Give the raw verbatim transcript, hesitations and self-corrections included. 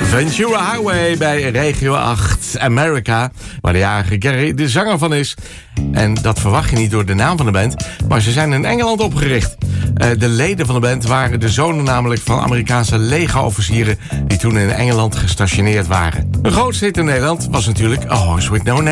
Ventura Highway bij Regio acht America, waar de jarige Gary de zanger van is. En dat verwacht je niet door de naam van de band, maar ze zijn in Engeland opgericht. Uh, de leden van de band waren de zonen namelijk van Amerikaanse legerofficieren die toen in Engeland gestationeerd waren. Een grootste hit in Nederland was natuurlijk A Horse With No Name.